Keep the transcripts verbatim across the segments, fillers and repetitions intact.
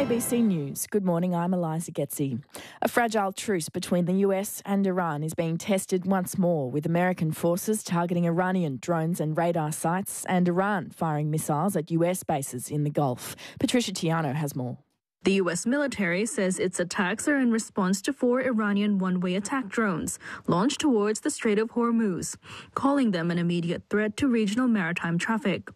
B C News. Good morning, I'm Eliza Getzi. A fragile truce between the U S and Iran is being tested once more, with American forces targeting Iranian drones and radar sites and Iran firing missiles at U S bases in the Gulf. Patricia Tiano has more. The U S military says its attacks are in response to four Iranian one-way attack drones launched towards the Strait of Hormuz, calling them an immediate threat to regional maritime traffic.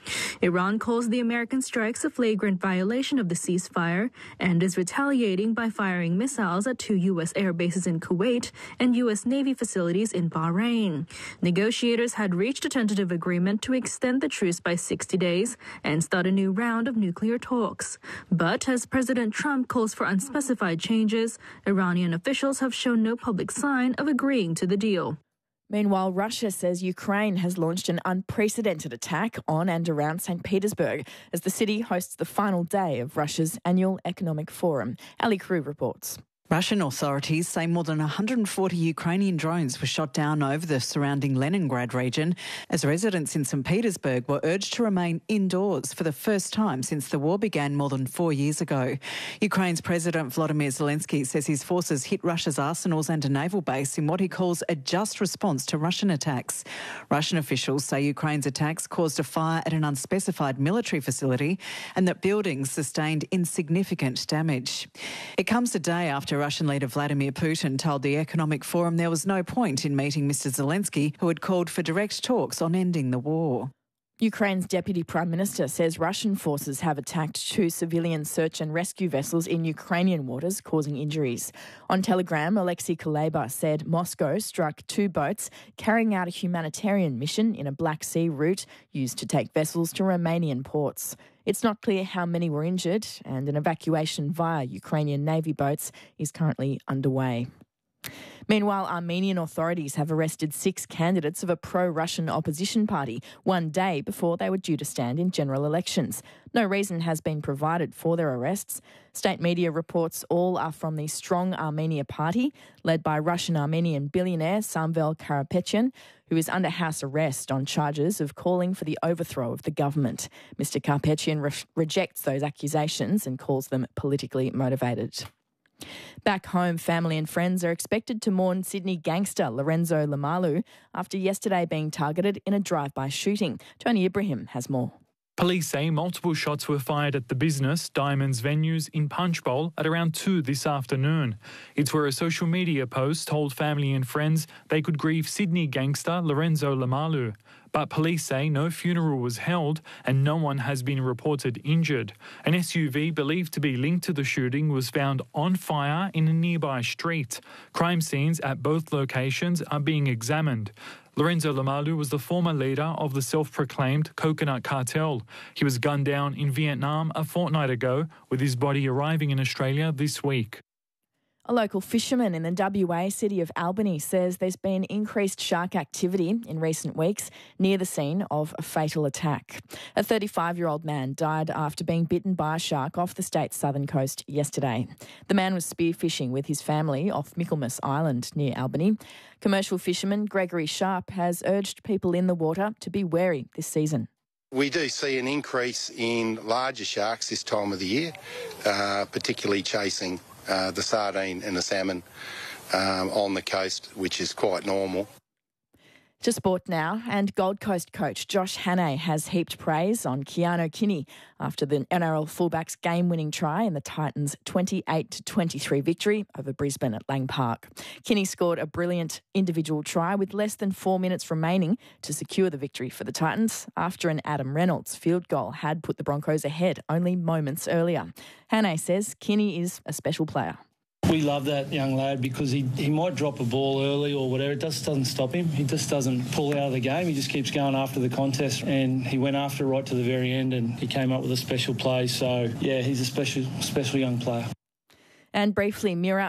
Iran calls the American strikes a flagrant violation of the ceasefire and is retaliating by firing missiles at two U S air bases in Kuwait and U S Navy facilities in Bahrain. Negotiators had reached a tentative agreement to extend the truce by sixty days and start a new round of nuclear talks. But as President Trump calls for unspecified changes, Iranian officials have shown no public sign of agreeing to the deal. Meanwhile, Russia says Ukraine has launched an unprecedented attack on and around Saint Petersburg as the city hosts the final day of Russia's annual economic forum. Ali Crew reports. Russian authorities say more than one hundred forty Ukrainian drones were shot down over the surrounding Leningrad region as residents in Saint Petersburg were urged to remain indoors for the first time since the war began more than four years ago. Ukraine's President Volodymyr Zelensky says his forces hit Russia's arsenals and a naval base in what he calls a just response to Russian attacks. Russian officials say Ukraine's attacks caused a fire at an unspecified military facility and that buildings sustained insignificant damage. It comes a day after Russian leader Vladimir Putin told the Economic Forum there was no point in meeting Mister Zelensky, who had called for direct talks on ending the war. Ukraine's Deputy Prime Minister says Russian forces have attacked two civilian search and rescue vessels in Ukrainian waters, causing injuries. On Telegram, Alexei Kuleba said Moscow struck two boats carrying out a humanitarian mission in a Black Sea route used to take vessels to Romanian ports. It's not clear how many were injured, and an evacuation via Ukrainian Navy boats is currently underway. Meanwhile, Armenian authorities have arrested six candidates of a pro-Russian opposition party one day before they were due to stand in general elections. No reason has been provided for their arrests. State media reports all are from the Strong Armenia Party, led by Russian-Armenian billionaire Samvel Karapetyan, who is under house arrest on charges of calling for the overthrow of the government. Mister Karapetyan re- rejects those accusations and calls them politically motivated. Back home, family and friends are expected to mourn Sydney gangster Lorenzo Lamalu after yesterday being targeted in a drive-by shooting. Tony Ibrahim has more. Police say multiple shots were fired at the business Diamonds venues in Punchbowl at around two this afternoon. It's where a social media post told family and friends they could grieve Sydney gangster Lorenzo Lamalu. But police say no funeral was held and no one has been reported injured. An S U V believed to be linked to the shooting was found on fire in a nearby street. Crime scenes at both locations are being examined. Lorenzo Lamalu was the former leader of the self-proclaimed Coconut Cartel. He was gunned down in Vietnam a fortnight ago, with his body arriving in Australia this week. A local fisherman in the W A city of Albany says there's been increased shark activity in recent weeks near the scene of a fatal attack. A thirty-five-year-old man died after being bitten by a shark off the state's southern coast yesterday. The man was spearfishing with his family off Michaelmas Island near Albany. Commercial fisherman Gregory Sharp has urged people in the water to be wary this season. We do see an increase in larger sharks this time of the year, uh, particularly chasing Uh, the sardine and the salmon um, on the coast, which is quite normal. To sport now, and Gold Coast coach Josh Hannay has heaped praise on Keanu Kinney after the N R L fullback's game-winning try in the Titans' twenty-eight to twenty-three victory over Brisbane at Lang Park. Kinney scored a brilliant individual try with less than four minutes remaining to secure the victory for the Titans after an Adam Reynolds field goal had put the Broncos ahead only moments earlier. Hannay says Kinney is a special player. We love that young lad because he, he might drop a ball early or whatever. It just doesn't stop him. He just doesn't pull out of the game. He just keeps going after the contest, and he went after right to the very end, and he came up with a special play. So, yeah, he's a special, special young player. And briefly, Mira